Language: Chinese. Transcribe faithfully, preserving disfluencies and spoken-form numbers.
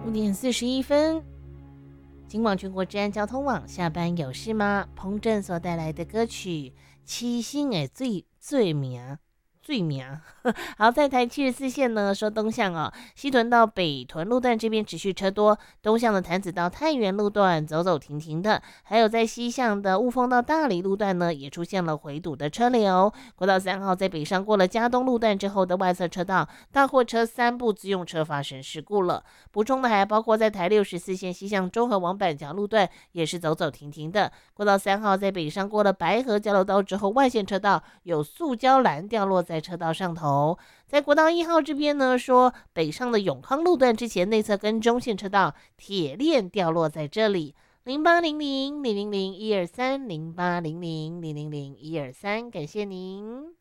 五点四十一分，金广全国治安交通网下班有事吗？彭震所带来的歌曲《七星的最最名》。最名好，在台七十四线呢，说东向哦，西屯到北屯路段这边持续车多，东向的潭子到太原路段走走停停的，还有在西向的雾峰到大理路段呢，也出现了回堵的车流。国道三号在北上过了嘉东路段之后的外侧车道，大货车三部自用车发生事故了。补充的还包括在台六十四线西向中和往板桥路段也是走走停停的。国道三号在北上过了白河交流道之后，外线车道有塑胶栏掉落在车道上头。在国道一号这边呢，说北上的永康路段之前内侧跟中线车道铁链掉落在这里。零八零零零零零一二三零八零零零零零一二三，感谢您。